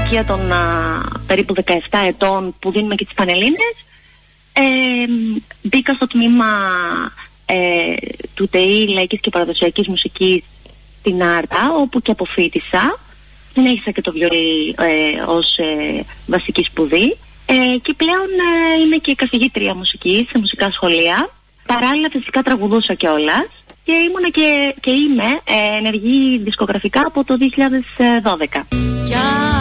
ηλικία των περίπου 17 ετών που δίνουμε και τις Πανελλήνες, μπήκα στο τμήμα του ΤΕΗ Λαϊκής και Παραδοσιακής Μουσικής στην Άρτα, όπου και αποφοίτησα. Συνέχισα και το βιολί ως βασική σπουδή και πλέον είμαι και καθηγήτρια μουσικής σε μουσικά σχολεία. Παράλληλα φυσικά τραγουδούσα κιόλας και ήμουνα και είμαι ενεργή δισκογραφικά από το 2012.